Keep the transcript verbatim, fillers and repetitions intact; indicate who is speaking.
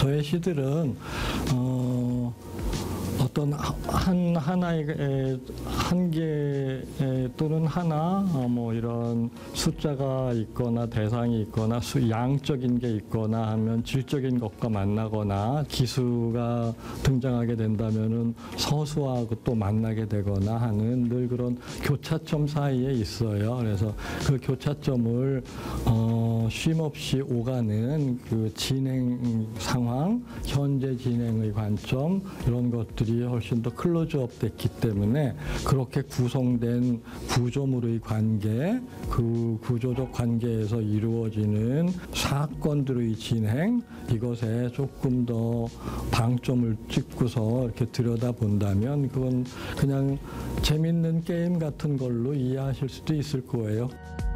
Speaker 1: 저의 시들은 어, 어떤 한 하나의 한계 또는 하나 뭐 이런 숫자가 있거나 대상이 있거나 수, 양적인 게 있거나 하면 질적인 것과 만나거나 기수가 등장하게 된다면은 서수하고 또 만나게 되거나 하는 늘 그런 교차점 사이에 있어요. 그래서 그 교차점을 어, 쉼없이 오가는 그 진행 상황, 현재 진행의 관점 이런 것들이 훨씬 더 클로즈업 됐기 때문에 그렇게 구성된 구조물의 관계, 그 구조적 관계에서 이루어지는 사건들의 진행, 이것에 조금 더 방점을 찍고서 이렇게 들여다본다면 그건 그냥 재밌는 게임 같은 걸로 이해하실 수도 있을 거예요.